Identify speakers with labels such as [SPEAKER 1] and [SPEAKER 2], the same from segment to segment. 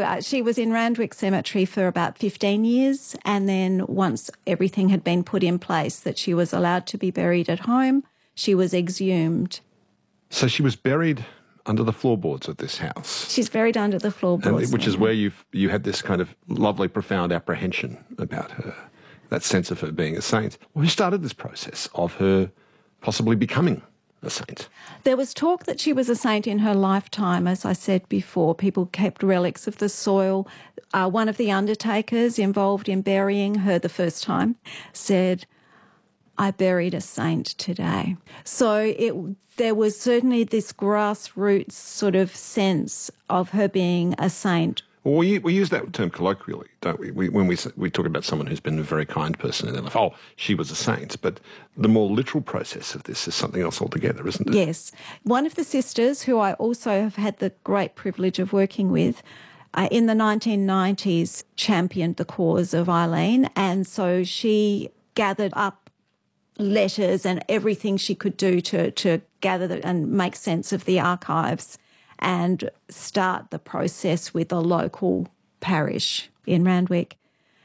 [SPEAKER 1] So she was in Randwick Cemetery for about 15 years, and then once everything had been put in place that she was allowed to be buried at home, she was exhumed.
[SPEAKER 2] So she was buried under the floorboards of this house.
[SPEAKER 1] She's buried under the floorboards.
[SPEAKER 2] Which is where you had this kind of lovely, profound apprehension about her, that sense of her being a saint. Well, who started this process of her possibly becoming a saint?
[SPEAKER 1] There was talk that she was a saint in her lifetime, as I said before. People kept relics of the soil. One of the undertakers involved in burying her the first time said, "I buried a saint today." So there was certainly this grassroots sort of sense of her being a saint.
[SPEAKER 2] Well, we use that term colloquially, don't we? When we talk about someone who's been a very kind person in their life, oh, she was a saint. But the more literal process of this is something else altogether, isn't it?
[SPEAKER 1] Yes. One of the sisters, who I also have had the great privilege of working with, in the 1990s championed the cause of Eileen, and so she gathered up letters and everything she could do to gather and make sense of the archives and start the process with a local parish in Randwick.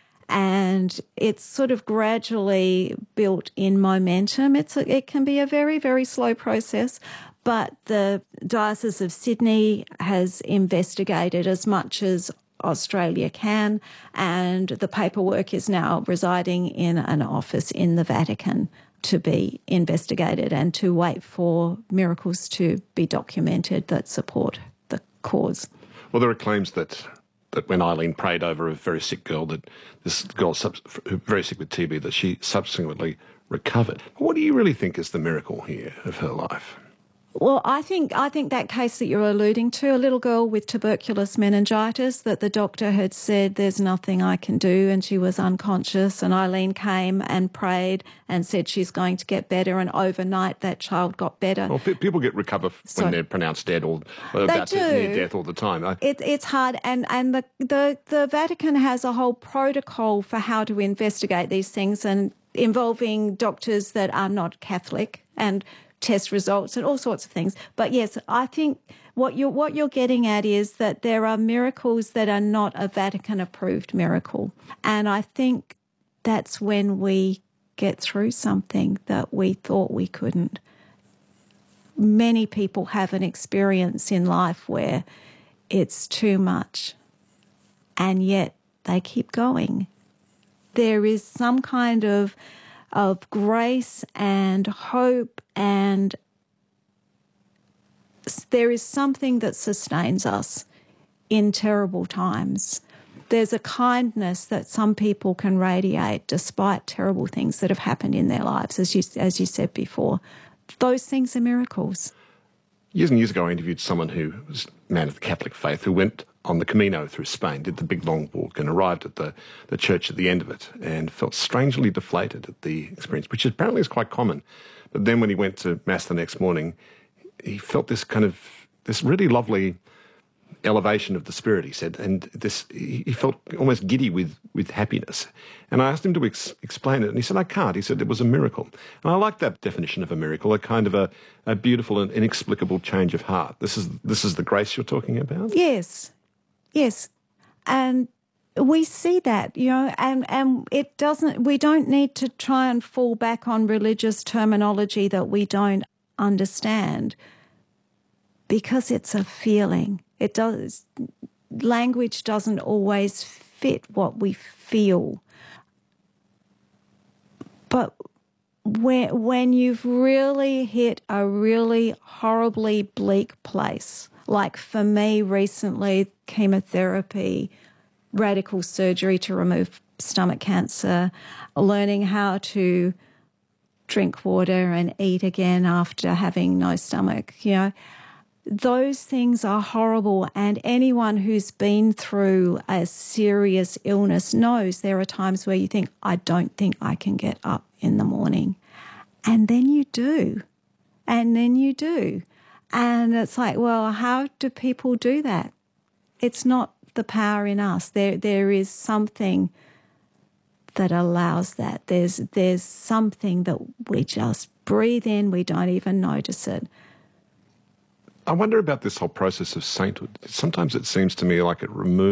[SPEAKER 1] And it's sort of gradually built in momentum. It can be a very, very slow process, but the Diocese of Sydney has investigated as much as Australia can, and the paperwork is now residing in an office in the Vatican to be investigated and to wait for miracles to be documented that support the cause.
[SPEAKER 2] Well, there are claims that when Eileen prayed over a very sick girl, that this girl, very sick with TB, that she subsequently recovered. What do you really think is the miracle here of her life?
[SPEAKER 1] Well, I think that case that you're alluding to, a little girl with tuberculous meningitis, that the doctor had said there's nothing I can do, and she was unconscious, and Eileen came and prayed and said she's going to get better, and overnight that child got better.
[SPEAKER 2] Well, people recover when they're pronounced dead or about near death all the time.
[SPEAKER 1] It's hard, and the Vatican has a whole protocol for how to investigate these things, and involving doctors that are not Catholic and test results and all sorts of things. But yes, I think what you're getting at is that there are miracles that are not a Vatican-approved miracle. And I think that's when we get through something that we thought we couldn't. Many people have an experience in life where it's too much, and yet they keep going. There is some kind of grace and hope, and there is something that sustains us in terrible times. There's a kindness that some people can radiate despite terrible things that have happened in their lives, as you said before. Those things are miracles.
[SPEAKER 2] Years and years ago, I interviewed someone who was a man of the Catholic faith who went on the Camino through Spain, did the big long walk, and arrived at the church at the end of it and felt strangely deflated at the experience, which apparently is quite common. But then when he went to Mass the next morning, he felt this really lovely elevation of the spirit, he said, and he felt almost giddy with happiness. And I asked him to explain it, and he said, I can't. He said it was a miracle. And I like that definition of a miracle, a kind of a beautiful and inexplicable change of heart. This is the grace you're talking about?
[SPEAKER 1] Yes. Yes. And we see that, and we don't need to try and fall back on religious terminology that we don't understand, because it's a feeling. Language doesn't always fit what we feel. But when you've really hit a really horribly bleak place, like for me recently, chemotherapy, radical surgery to remove stomach cancer, learning how to drink water and eat again after having no stomach, those things are horrible, and anyone who's been through a serious illness knows there are times where you think, I don't think I can get up in the morning. And then you do. And it's like, well, how do people do that? It's not the power in us. There is something that allows that. There's something that we just breathe in, we don't even notice it.
[SPEAKER 2] I wonder about this whole process of sainthood. Sometimes it seems to me like it removes